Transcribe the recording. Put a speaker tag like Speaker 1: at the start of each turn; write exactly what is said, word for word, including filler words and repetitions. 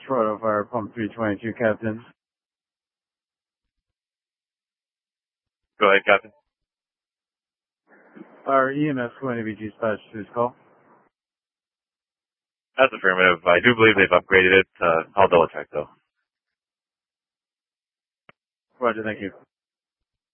Speaker 1: Toronto Fire Pump three twenty-two, Captain.
Speaker 2: Go ahead, Captain.
Speaker 1: Our E M S going to be dispatched to this call.
Speaker 2: That's affirmative. I do believe they've upgraded it. Uh, I'll double check though.
Speaker 1: Roger, thank you.